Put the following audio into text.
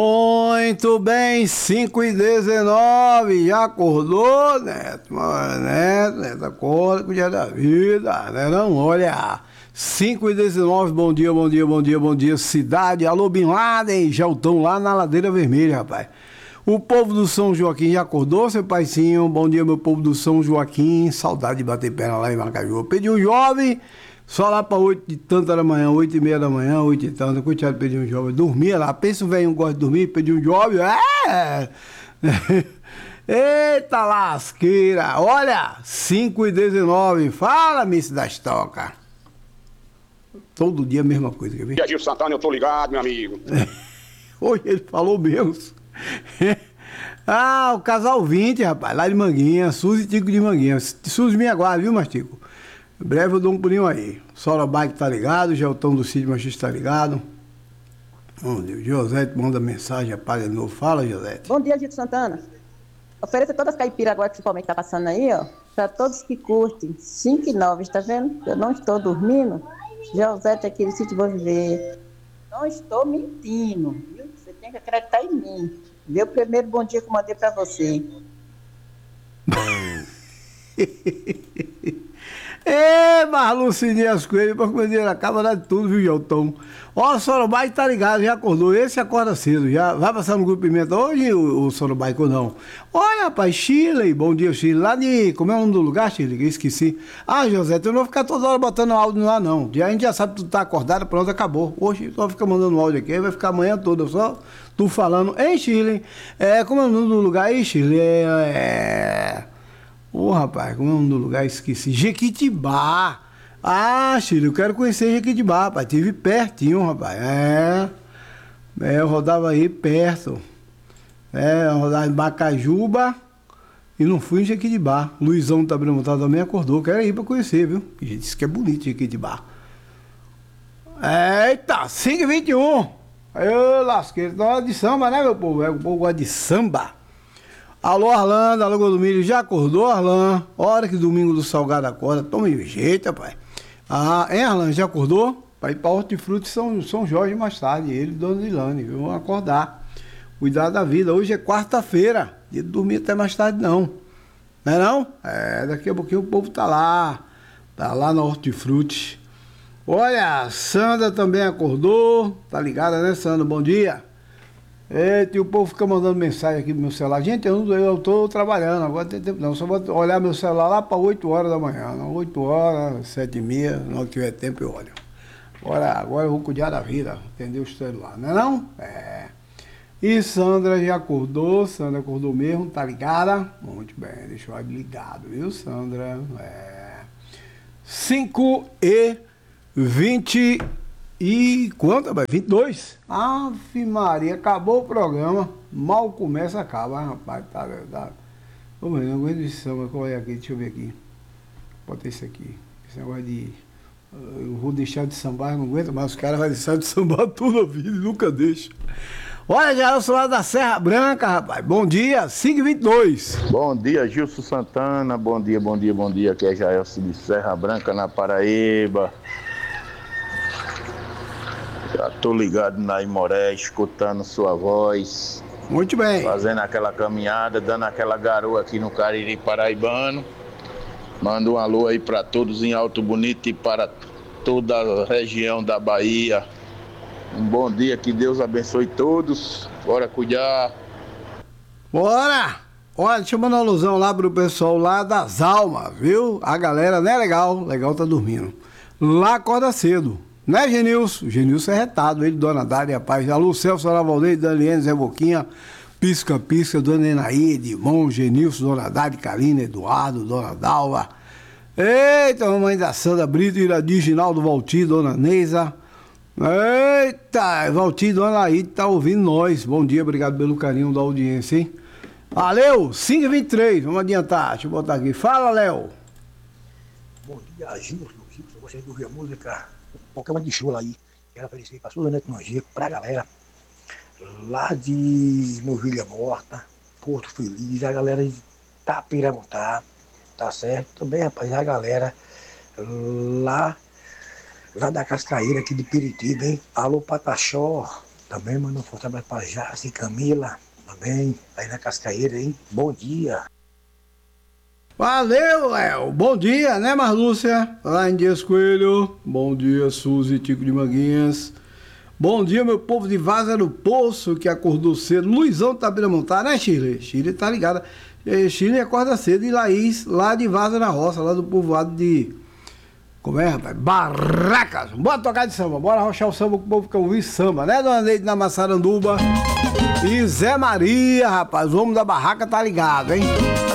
Muito bem, 5h19, já acordou, Neto? Neto, acorda com o dia da vida, né não? Olha, 5h19, bom dia, bom dia, bom dia, bom dia, cidade, alô Bin Laden, já estão lá na Ladeira Vermelha, rapaz. O povo do São Joaquim já acordou, seu paizinho? Bom dia, meu povo do São Joaquim, saudade de bater perna lá em Maracaju. Pedi um jovem, só lá para 8 e tanta da manhã, 8h30 da manhã, 8 e tanta, coitado, pedi um jovem, dormia lá, pensa o velho gosta de dormir, pedi um jovem, eita lasqueira, olha, 5h19, fala, Miss das Tocas. Todo dia a mesma coisa, quer ver? E a Gilson Santana, eu tô ligado, meu amigo. Hoje ele falou menos. O casal 20, rapaz, lá de Manguinha, Suzy e Tico de Manguinha. Suzy me aguarda, viu, Mastico? Em breve eu dou um pulinho aí. Sorobike tá ligado, Geltão do Sítio Machista tá ligado. Bom Deus, Josete manda mensagem, apaga de novo. Fala, Josete. Bom dia, Gilson Santana. Ofereça todas as caipiras agora, principalmente, tá passando aí, ó. Pra todos que curtem. 5 e 9, tá vendo? Eu não estou dormindo. Josete aqui do Sítio Bom Viver. Não estou mentindo, viu? Você tem que acreditar em mim. Meu primeiro bom dia que eu mandei pra você. Marlucinha as coelhas, pra comer acaba de tudo, viu, Geltão? Ó, o Sorobike tá ligado, já acordou. Esse acorda cedo, já vai passar no Grupo Pimenta hoje, o Sorobike ou não? Olha, rapaz, Chile, bom dia, Chile. Lá de. Como é o nome do lugar, Chile? Eu esqueci. José, tu não vai ficar toda hora botando áudio lá, não. A gente já sabe que tu tá acordado, pronto, acabou. Hoje só fica mandando áudio aqui, vai ficar amanhã toda, só tu falando. Hein, Chile? Como é o nome do lugar aí, Chile? Rapaz, como é o nome do lugar? Esqueci. Jequitibá. Chile, eu quero conhecer Jequitibá, rapaz. Tive pertinho, rapaz. Eu rodava aí perto. Eu rodava em Bacajuba e não fui em Jequitibá. Luizão tá montado também acordou. Quero ir pra conhecer, viu? Gente, disse que é bonito Jequitibá. Eita, 5h21. Eu lasquei. Tá hora de samba, né, meu povo? O povo gosta de samba. Alô, Arlan, alô, Godomilho, já acordou, Arlan? Hora que domingo do Salgado acorda, tome jeito, rapaz. Arlan, já acordou? Para ir para Hortifruti São Jorge mais tarde, ele e Dona Ilane, vão acordar. Cuidar da vida, hoje é quarta-feira, dia de dormir até mais tarde não. Não é não? Daqui a pouquinho o povo tá lá na Hortifruti. Olha, a Sandra também acordou, tá ligada, né, Sandra? Bom dia. E o povo fica mandando mensagem aqui no meu celular. Gente, eu tô trabalhando, agora tem tempo não. Só vou olhar meu celular lá para 8 horas da manhã. Não, 8 horas, 7h30, não tiver tempo eu olho. Agora eu vou cuidar da vida, atender o celular, não é não? E Sandra já acordou, Sandra acordou mesmo, tá ligada? Muito bem, deixa eu ligado, viu, Sandra? 5h20. E quanto, rapaz? 22? Ave Maria, acabou o programa. Mal começa, acaba, rapaz. Tá. Vamos ver, não aguento de samba. Qual é aqui? Deixa eu ver aqui. Bota esse aqui. Esse negócio de. Eu vou deixar de sambar, não aguento, mas os caras vão deixar de sambar toda a vida e nunca deixam. Olha, já eu sou lá da Serra Branca, rapaz. Bom dia, 5h22. Bom dia, Gilson Santana. Bom dia, bom dia, bom dia. Aqui é Jaelson de Serra Branca, na Paraíba. Já tô ligado na Imoré, escutando sua voz. Muito bem. Fazendo aquela caminhada, dando aquela garoa aqui no Cariri Paraibano. Manda um alô aí para todos em Alto Bonito e para toda a região da Bahia. Um bom dia, que Deus abençoe todos. Bora cuidar. Bora! Olha, deixa eu mandar uma alusão lá pro pessoal lá das Almas, viu? A galera, né, legal tá dormindo. Lá acorda cedo. Né, Genilson? Genilson é retado, ele, Dona Dália, rapaz. Alô, Celso, Dona Valdeir, Daniene, Zé Boquinha, Pisca, Dona Enaí, Edmon, Genilson, Dona Dália, Carina, Eduardo, Dona Dalva. Eita, mamãe da Sandra Brito, Iradi, Ginaldo, Valtir, Dona Neisa. Eita, Valtir, Dona Laíde, tá ouvindo nós. Bom dia, obrigado pelo carinho da audiência, hein? Valeu, 5h23, vamos adiantar, deixa eu botar aqui. Fala, Léo. Bom dia, Gilson, você ouviu a música Pokémon de Chula aí. Quero oferecer para Suzana Tecnologia, pra galera lá de Novilha Morta, Porto Feliz, a galera de Tapiramontá, tá certo? Também, rapaz, a galera lá da Cascaíra aqui de Piritiba, hein? Alô, Pataxó, Também manda um forte abraço pra Jace e Camila, também, aí na Cascaeira, hein? Bom dia. Valeu, Léo. Bom dia, né, Marlúcia? Lá em Dias Coelho. Bom dia, Suzy Tico de Manguinhas. Bom dia, meu povo de Vaza do Poço, que acordou cedo. Luizão tá bem montar, né, Chile? Chile tá ligada. Chile acorda cedo. E Laís, lá de Vaza da Roça, lá do povoado de... Como é, rapaz? Barracas. Bora tocar de samba. Bora rochar o samba com o povo que ouvir samba, né, dona Neide na Massaranduba? E Zé Maria, rapaz. O homem da barraca tá ligado, hein?